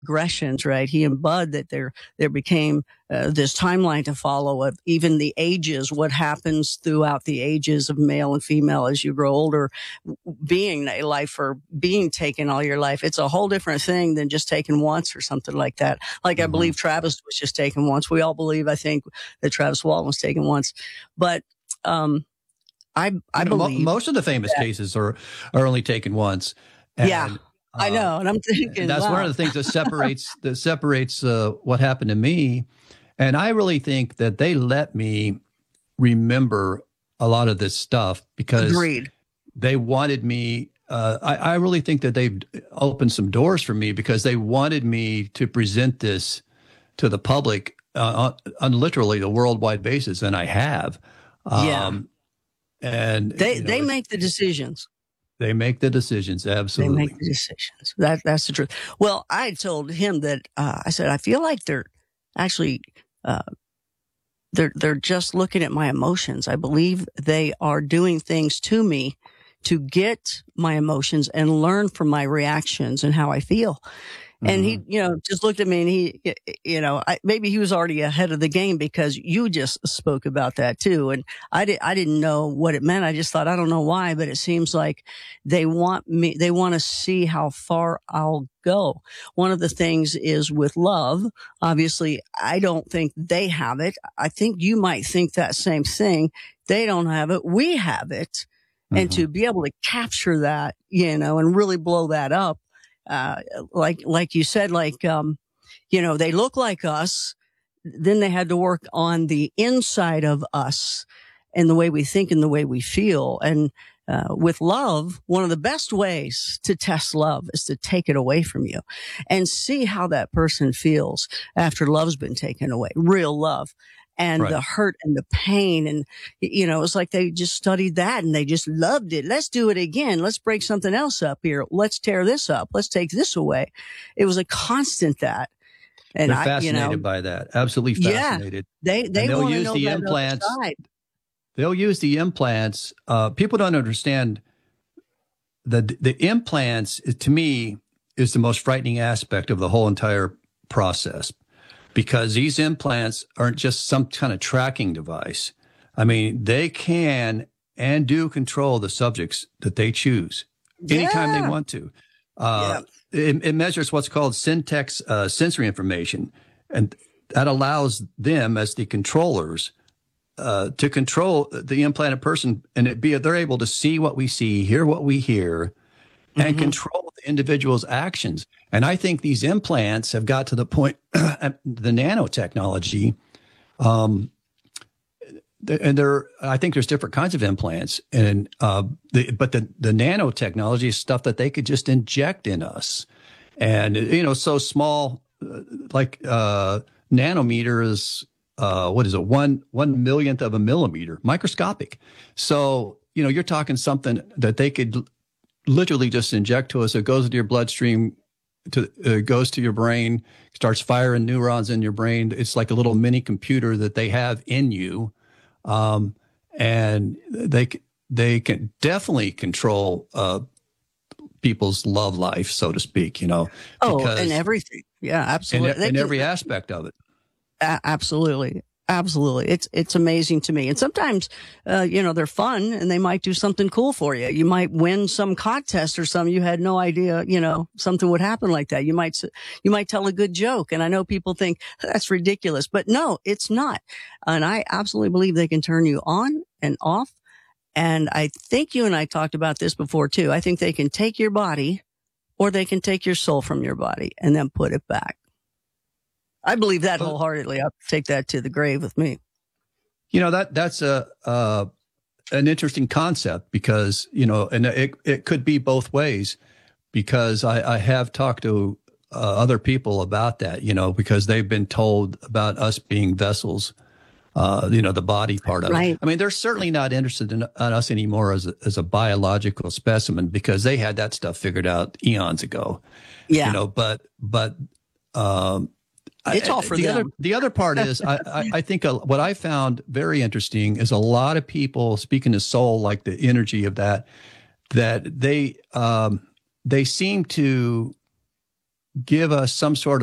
progressions, right? He and Bud, that there became this timeline to follow of even the ages, what happens throughout the ages of male and female as you grow older, being a life or being taken all your life. It's a whole different thing than just taken once or something like that. Like I believe Travis was just taken once. We all believe, I think, that Travis Walton was taken once, but I believe most of the famous cases are only taken once. And, yeah. I know, and I'm thinking that's one of the things that separates what happened to me. And I really think that they let me remember a lot of this stuff because they wanted me. I really think that they've opened some doors for me because they wanted me to present this to the public on literally the worldwide basis, and I have. And they make the decisions. They make the decisions. Absolutely. They make the decisions. That's the truth. Well, I told him that, I said, I feel like they're actually, they're just looking at my emotions. I believe they are doing things to me to get my emotions and learn from my reactions and how I feel. And he, just looked at me and he, maybe he was already ahead of the game because you just spoke about that too. And I didn't know what it meant. I just thought, I don't know why, but it seems like they want to see how far I'll go. One of the things is with love. Obviously, I don't think they have it. I think you might think that same thing. They don't have it. We have it. And to be able to capture that, and really blow that up. Like you said, they look like us. Then they had to work on the inside of us and the way we think and the way we feel. And, with love, one of the best ways to test love is to take it away from you and see how that person feels after love's been taken away, real love. And the hurt and the pain. And, it was like they just studied that and they just loved it. Let's do it again. Let's break something else up here. Let's tear this up. Let's take this away. It was a constant that. And they're fascinated by that. Absolutely fascinated. Yeah, they'll use the implants. They'll use the implants. People don't understand the implants, to me, is the most frightening aspect of the whole entire process. Because these implants aren't just some kind of tracking device. I mean, they can and do control the subjects that they choose anytime they want to. It measures what's called syntax sensory information, and that allows them as the controllers to control the implanted person, and they're able to see what we see, hear what we hear, and control the individual's actions. And I think these implants have got to the point, the nanotechnology, and I think there's different kinds of implants, and but the nanotechnology is stuff that they could just inject in us, and so small, like nanometer is what is it, one millionth of a millimeter, microscopic. So you're talking something that they could literally just inject to us. It goes into your bloodstream, goes to your brain, starts firing neurons in your brain. It's like a little mini computer that they have in you, and they can definitely control people's love life, so to speak. And everything, yeah, absolutely, in every aspect of it. Absolutely. Absolutely. It's amazing to me. And sometimes, they're fun and they might do something cool for you. You might win some contest or something. You had no idea, something would happen like that. You might tell a good joke. And I know people think that's ridiculous, but no, it's not. And I absolutely believe they can turn you on and off. And I think you and I talked about this before too. I think they can take your body or they can take your soul from your body and then put it back. I believe that wholeheartedly. I'll take that to the grave with me. That's an interesting concept because, and it could be both ways, because I have talked to other people about that, because they've been told about us being vessels, the body part of it. I mean, they're certainly not interested in us anymore as a biological specimen, because they had that stuff figured out eons ago. Yeah. But it's all for them. The other part is, I think what I found very interesting is a lot of people, speaking of soul, like the energy of that they seem to give us some sort of